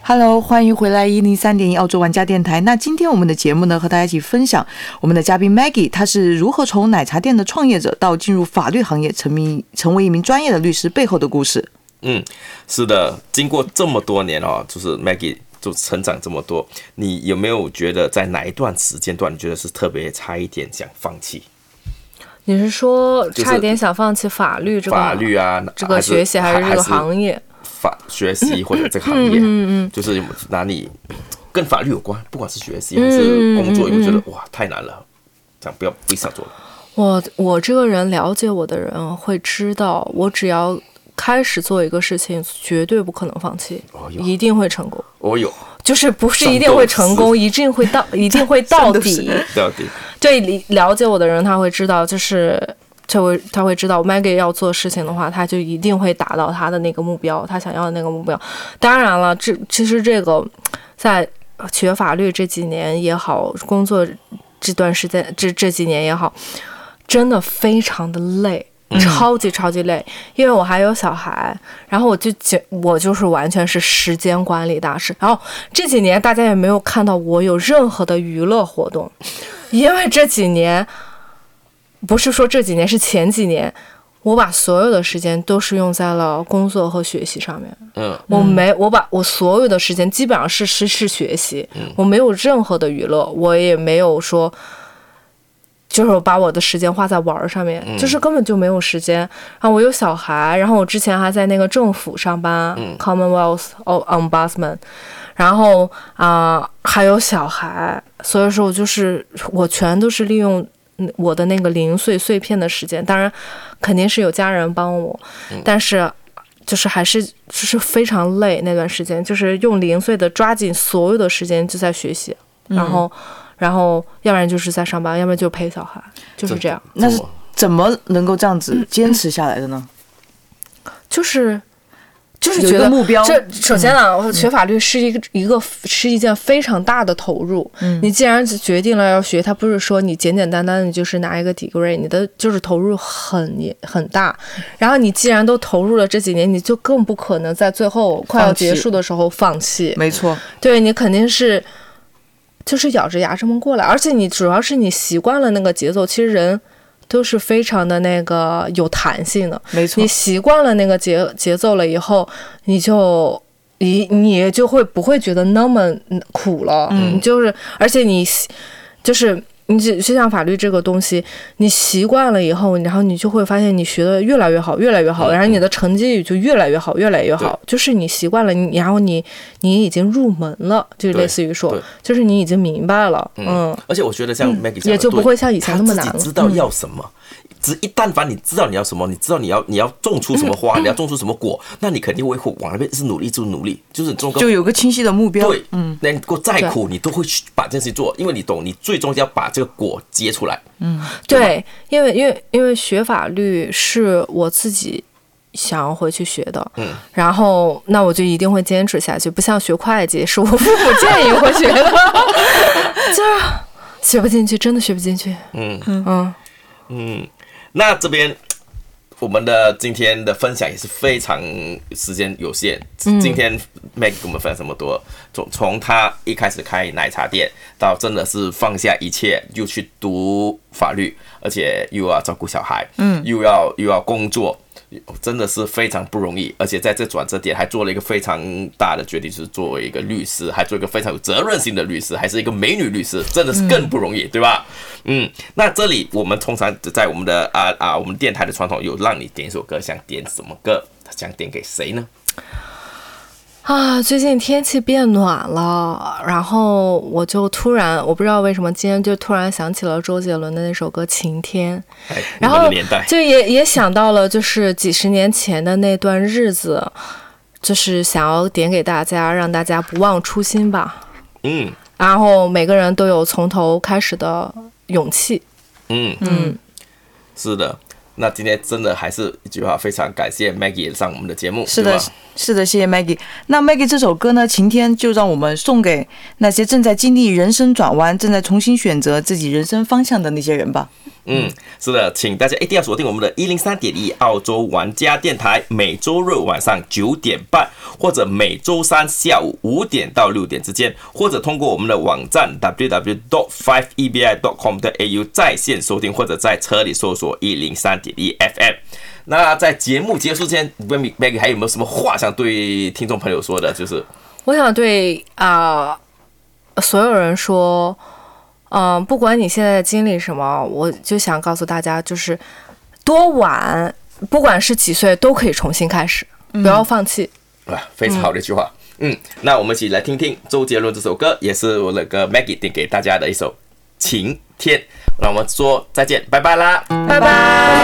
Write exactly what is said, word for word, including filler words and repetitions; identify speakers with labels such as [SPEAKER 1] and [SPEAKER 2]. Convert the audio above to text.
[SPEAKER 1] Hello， 欢迎回来一零三点一澳洲玩家电台。那今天我们的节目呢，和大家一起分享我们的嘉宾 Maggie， 她是如何从奶茶店的创业者到进入法律行业，成名成为一名专业的律师背后的故事。
[SPEAKER 2] 嗯，是的，经过这么多年哦，就是 Maggie 就成长这么多，你有没有觉得在哪一段时间段，你觉得是特别差一点想放弃？
[SPEAKER 3] 你是说差一点想放弃法律这个
[SPEAKER 2] 法律啊
[SPEAKER 3] 这个学习，还是这个行业？
[SPEAKER 2] 法学习或者这个行业，嗯嗯嗯就是哪里跟法律有关，不管是学习还是工作，有没有觉得哇太难了，这样不要不想做了。
[SPEAKER 3] 我我这个人了解我的人会知道，我只要开始做一个事情，绝对不可能放弃，哦、一定会成功。
[SPEAKER 2] 我、哦、有，
[SPEAKER 3] 就是不是一定会成功，一定会到，一定会到底。
[SPEAKER 2] 到底。
[SPEAKER 3] 对了解我的人，他会知道，就是。他会他会知道 Maggie 要做事情的话，他就一定会达到他的那个目标，他想要的那个目标。当然了，这其实这个在学法律这几年也好，工作这段时间这这几年也好，真的非常的累，超级超级累。因为我还有小孩，然后我就我就是完全是时间管理大师。然后这几年大家也没有看到我有任何的娱乐活动，因为这几年。不是说这几年，是前几年，我把所有的时间都是用在了工作和学习上面。嗯，我没，我把我所有的时间基本上是是是学习，嗯，我没有任何的娱乐，我也没有说，就是把我的时间花在玩上面，嗯，就是根本就没有时间。然后我有小孩，然后我之前还在那个政府上班，嗯，Commonwealth Ombudsman，然后啊，呃、还有小孩，所以说我就是我全都是利用。我的那个零碎碎片的时间，当然肯定是有家人帮我，嗯，但是就是还是就是非常累那段时间，就是用零碎的抓紧所有的时间就在学习，嗯，然后然后要不然就是在上班，要不然就陪小孩，就是这样。
[SPEAKER 1] 那是怎么能够这样子坚持下来的呢？
[SPEAKER 3] 嗯，就是就是觉得
[SPEAKER 1] 目标。
[SPEAKER 3] 这首先呢，嗯，学法律是一个一个是一件非常大的投入。嗯，你既然决定了要学，它不是说你简简单单的就是拿一个 degree， 你的就是投入很很大。然后你既然都投入了这几年，你就更不可能在最后快要结束的时候放弃。
[SPEAKER 1] 没错，
[SPEAKER 3] 对你肯定是就是咬着牙这么过来，而且你主要是你习惯了那个节奏，其实人。都是非常的那个有弹性的，
[SPEAKER 1] 没错。
[SPEAKER 3] 你习惯了那个节节奏了以后，你就你你就会不会觉得那么苦了，嗯，就是而且你就是你就像法律这个东西，你习惯了以后，然后你就会发现你学的越来越好，越来越好，然后你的成绩就越来越好，越来越好，就是你习惯了，你然后你你已经入门了，就类似于说，就是你已经明白了，嗯。嗯
[SPEAKER 2] 而且我觉得像 Maggie 讲的，
[SPEAKER 3] 也就不会像以前那么难了。
[SPEAKER 2] 他自己知道要什么。嗯只一旦凡你知道你要什么，你知道你要你要种出什么花，你要种出什么果，那你肯定会往那边是努力，就努力，就是这种
[SPEAKER 1] 就有个清晰的目标。
[SPEAKER 2] 对，嗯，那你过再苦，你都会去把这件事情做，因为你懂，你最终要把这个果结出来。
[SPEAKER 3] 嗯，对，因为因为因为学法律是我自己想要回去学的，嗯，然后那我就一定会坚持下去，不像学会计是我父母建议我学的，就是学不进去，真的学不进去。嗯嗯
[SPEAKER 2] 嗯。那这边我们的今天的分享也是非常时间有限，嗯，今天 Maggie 跟我们分享这么多，从从他一开始开奶茶店，到真的是放下一切，又去读法律，而且又要照顾小孩，嗯，又要又要工作，真的是非常不容易。而且在这转折点还做了一个非常大的决定，就是作为一个律师，还做一个非常有责任心的律师，还是一个美女律师，真的是更不容易，嗯，对吧？嗯，那这里我们通常在我们的啊啊我们电台的传统有让你点一首歌，想点什么歌？想点给谁呢？
[SPEAKER 3] 啊，最近天气变暖了，然后我就突然，我不知道为什么今天就突然想起了周杰伦的那首歌《晴天》，
[SPEAKER 2] 哎，
[SPEAKER 3] 然后就也也想到了就是几十年前的那段日子，就是想要点给大家，让大家不忘初心吧。嗯，然后每个人都有从头开始的勇气。嗯嗯，
[SPEAKER 2] 是的。那今天真的还是一句话，非常感谢 Maggie 上我们的节目。
[SPEAKER 1] 是的，是的，谢谢 Maggie。那 Maggie 这首歌呢，《晴天》就让我们送给那些正在经历人生转弯、正在重新选择自己人生方向的那些人吧。
[SPEAKER 2] 嗯，是的，请大家一定要锁定我们的一零三点一澳洲玩家电台，每周日晚上九点半，或者每周三下午五点到六点之间，或者通过我们的网站 double-u double-u double-u dot five e b i dot com dot a u 在线收听，或者在车里搜索一零三点一 F M。那在节目结束之前 ，Maggie 还有没有什么话想对听众朋友说的？就是
[SPEAKER 3] 我想对啊、呃、所有人说。嗯，不管你现在经历什么，我就想告诉大家，就是多晚，不管是几岁，都可以重新开始，不要放弃。
[SPEAKER 2] 啊，非常好的一句话。嗯, 嗯，那我们一起来听听周杰伦这首歌，也是我那个 Maggie 点给大家的一首《晴天》。让我们说再见，拜拜啦，
[SPEAKER 3] 拜拜。